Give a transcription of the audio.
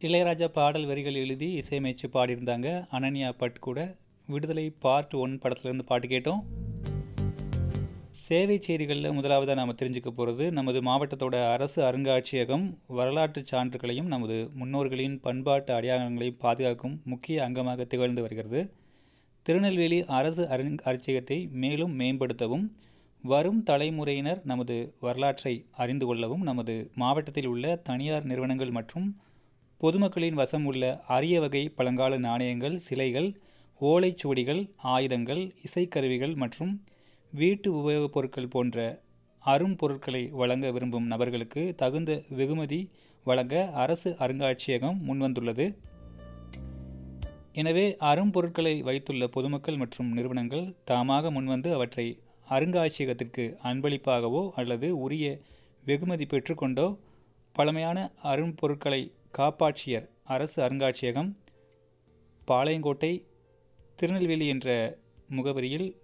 இளையராஜா பாடல் வரிகள் எழுதி இசையமைச்சு பாடியிருந்தாங்க. அனன்யா பட் கூட. விடுதலை பார்ட் 1 படத்துலேருந்து பாட்டு கேட்டோம். சேவை செய்திகளில் முதலாவதாக நாம் தெரிஞ்சுக்க போகிறது நமது மாவட்டத்தோட அரசு அருங்காட்சியகம் வரலாற்று சான்றுகளையும் நமது முன்னோர்களின் பண்பாட்டு அடையாளங்களையும் பாதுகாக்கும் முக்கிய அங்கமாக திகழ்ந்து வருகிறது. திருநெல்வேலி அரசு அருங்காட்சியகத்தை மேலும் மேம்படுத்தவும் வரும் தலைமுறையினர் நமது வரலாற்றை அறிந்து கொள்ளவும் நமது மாவட்டத்தில் உள்ள தனியார் நிறுவனங்கள் மற்றும் பொதுமக்களின் வசம் உள்ள அரிய வகை பழங்கால நாணயங்கள், சிலைகள், ஓலைச்சுவடிகள், ஆயுதங்கள், இசைக்கருவிகள் மற்றும் வீட்டு உபயோகப் பொருட்கள் போன்ற அரும்பொருட்களை வழங்க விரும்பும் நபர்களுக்கு தகுந்த வெகுமதி வழங்க அரசு அருங்காட்சியகம் முன்வந்துள்ளது. எனவே அரும்பொருட்களை வைத்துள்ள பொதுமக்கள் மற்றும் நிறுவனங்கள் தாமாக முன்வந்து அவற்றை அருங்காட்சியகத்திற்கு அன்பளிப்பாகவோ அல்லது உரிய வெகுமதி பெற்றுக்கொண்டோ பழமையான அரும்பொருட்களை காப்பாட்சியர் அரசு அருங்காட்சியகம், பாளையங்கோட்டை, திருநெல்வேலி என்ற முகவரியில்